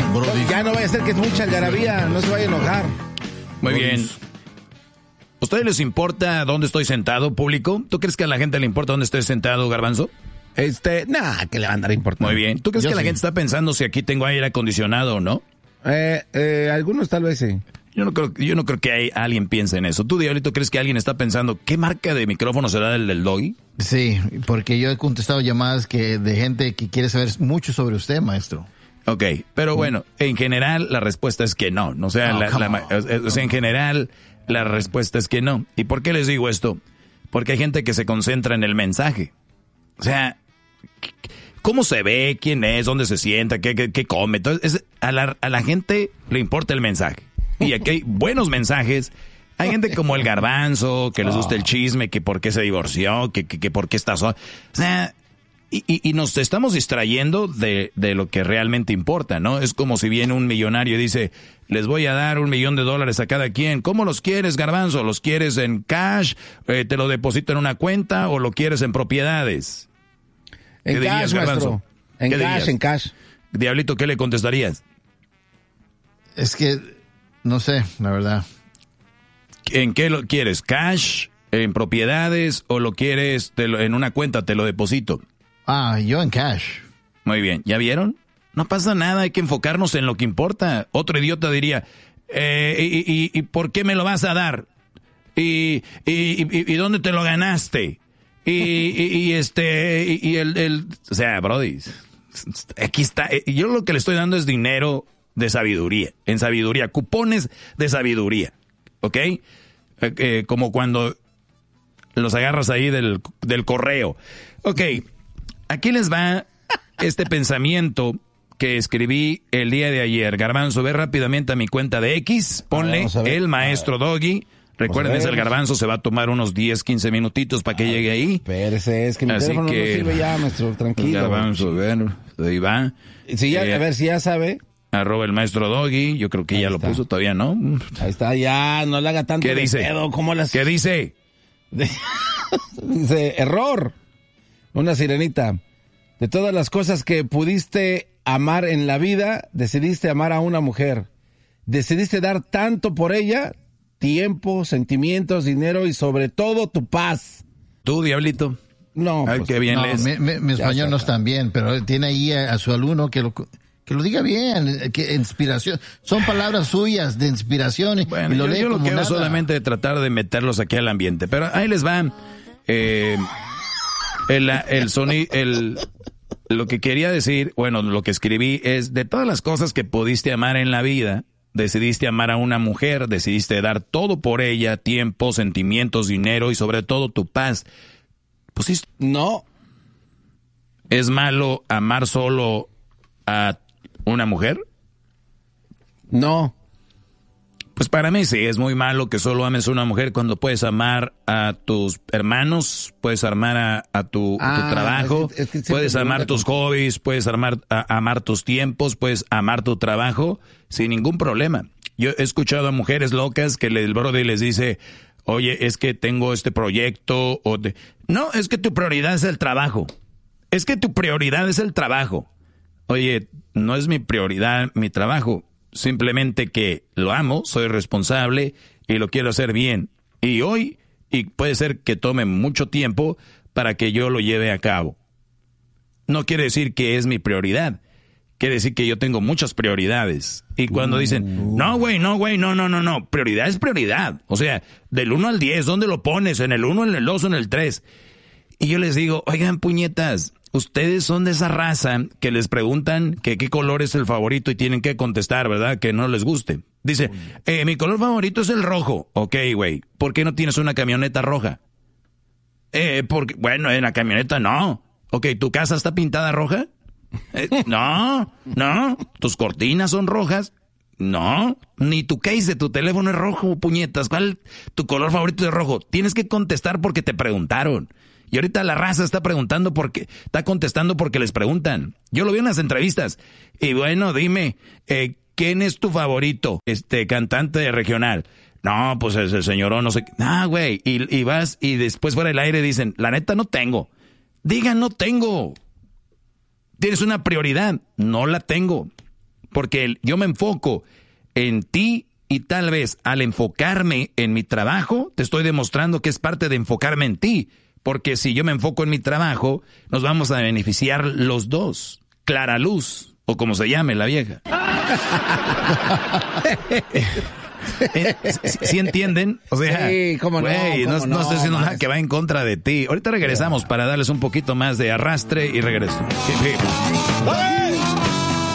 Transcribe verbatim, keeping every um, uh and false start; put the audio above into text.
Brody. Ya no vaya a ser que es mucha algarabía, no se vaya a enojar. Muy Brody. bien. ¿A ustedes les importa dónde estoy sentado, público? ¿Tú crees que a la gente le importa dónde estoy sentado, Garbanzo? Este, nah, que le va a andar importante. Muy bien. ¿Tú crees Yo que la sí. gente está pensando si aquí tengo aire acondicionado o no? Eh, eh, algunos tal vez sí. Yo no creo, yo no creo que hay, alguien piense en eso. ¿Tú, Diablito, crees que alguien está pensando qué marca de micrófono será el del Doggy? Sí, porque yo he contestado llamadas que de gente que quiere saber mucho sobre usted, maestro. Ok, pero bueno, en general la respuesta es que no. O sea, Oh, la- come la- on. o sea, en general la respuesta es que no. ¿Y por qué les digo esto? Porque hay gente que se concentra en el mensaje. O sea, ¿cómo se ve? ¿Quién es? ¿Dónde se sienta? ¿Qué, qué, qué come? Entonces, es- a, la, a la gente le importa el mensaje. Y aquí hay buenos mensajes. Hay gente como el Garbanzo, que les gusta el chisme, que por qué se divorció, que, que, que por qué está sola. O sea, y, y, y nos estamos distrayendo de, de lo que realmente importa, ¿no? Es como si viene un millonario y dice, les voy a dar un millón de dólares a cada quien. ¿Cómo los quieres, Garbanzo? ¿Los quieres en cash? Eh, ¿Te lo deposito en una cuenta o lo quieres en propiedades? En ¿Qué cash, dirías, Garbanzo? maestro. En ¿Qué cash, dirías? en cash. Diablito, ¿qué le contestarías? Es que, no sé, la verdad. ¿En qué lo quieres? ¿Cash? ¿En propiedades? ¿O lo quieres te lo- en una cuenta? Te lo deposito. Ah, yo en cash. Muy bien. ¿Ya vieron? No pasa nada. Hay que enfocarnos en lo que importa. Otro idiota diría, eh, y, y- y por qué me lo vas a dar? ¿Y, y, y- y dónde te lo ganaste? Y, y- y este, y, y el, el... O sea, brody, aquí está. eh, Yo lo que le estoy dando es dinero de sabiduría. En sabiduría. Cupones de sabiduría. ¿Ok? Eh, eh, como cuando los agarras ahí del, del correo. Ok, aquí les va este pensamiento que escribí el día de ayer. Garbanzo, ve rápidamente a mi cuenta de X, ponle Vamos a ver. el maestro Doggy. Recuerden, a ver. el Garbanzo se va a tomar unos diez, quince minutitos para que llegue ahí. Espérese, es que mi Así teléfono que- no sirve ya, maestro, tranquilo. Garbanzo, a ver, ahí va. Si ya, Eh, a ver si ya sabe. Arroba el maestro Doggy, yo creo que Ahí ya lo está. puso, todavía no. Ahí está, ya, no le haga tanto ¿Qué de dice? pedo, como las... ¿Qué dice? Dice, error. Una sirenita. De todas las cosas que pudiste amar en la vida, decidiste amar a una mujer. Decidiste dar tanto por ella, tiempo, sentimientos, dinero y sobre todo tu paz. Tú, Diablito. No, Ay, pues, qué bien No, lees. mi, mi- mi Ya español está. no es tan bien, pero tiene ahí a, a su alumno que lo que lo diga bien, que inspiración. Son palabras suyas de inspiración y, Bueno, y lo yo, lee yo lo como quiero nada. solamente tratar de meterlos aquí al ambiente. Pero ahí les va. Eh, el, el sonido, el, lo que quería decir, bueno, lo que escribí es de todas las cosas que pudiste amar en la vida, decidiste amar a una mujer, decidiste dar todo por ella, tiempo, sentimientos, dinero y sobre todo tu paz. Pues sí, no. ¿es malo amar solo a una mujer? No. Pues para mí sí, es muy malo que solo ames a una mujer cuando puedes amar a tus hermanos, puedes amar a, a tu, Ah, tu trabajo, es que- es que siempre puedes me amar pregunta tus con- hobbies, puedes amar, a- amar tus tiempos, puedes amar tu trabajo sin ningún problema. Yo he escuchado a mujeres locas que le- el brother les dice, oye, es que tengo este proyecto, o de... no, es que tu prioridad es el trabajo, es que tu prioridad es el trabajo. Oye, no es mi prioridad mi trabajo, simplemente que lo amo, soy responsable y lo quiero hacer bien. Y hoy, y puede ser que tome mucho tiempo para que yo lo lleve a cabo. No quiere decir que es mi prioridad, quiere decir que yo tengo muchas prioridades. Y cuando dicen, no, güey, no, güey, no, no, no, no, prioridad es prioridad. O sea, del uno al diez, ¿dónde lo pones? ¿En el uno, en el dos o en el tres? Y yo les digo, oigan, puñetas, ustedes son de esa raza que les preguntan que qué color es el favorito y tienen que contestar, ¿verdad? Que no les guste. Dice, eh, mi color favorito es el rojo. Ok, güey, ¿por qué no tienes una camioneta roja? Eh, porque, bueno, en la camioneta no. Ok, ¿tu casa está pintada roja? Eh, no, no. ¿Tus cortinas son rojas? No. Ni tu case de tu teléfono es rojo, puñetas. ¿Cuál tu color favorito es rojo? Tienes que contestar porque te preguntaron. Y ahorita la raza está preguntando porque, está contestando porque les preguntan. Yo lo vi en las entrevistas. Y bueno, dime, eh, ¿quién es tu favorito? Este, cantante regional. No, pues es el señorón, no sé qué. Ah, güey. Y, y vas y después fuera del aire dicen, la neta no tengo. Digan, no tengo. ¿Tienes una prioridad? No la tengo. porque el, yo me enfoco en ti y tal vez al enfocarme en mi trabajo, te estoy demostrando que es parte de enfocarme en ti. Porque si yo me enfoco en mi trabajo, nos vamos a beneficiar los dos. Clara Luz, o como se llame la vieja. ¿Sí, sí entienden? O sea, sí, cómo no, wey, cómo no, no, no estoy diciendo más. nada que va en contra de ti. Ahorita regresamos para darles un poquito más de arrastre y regreso.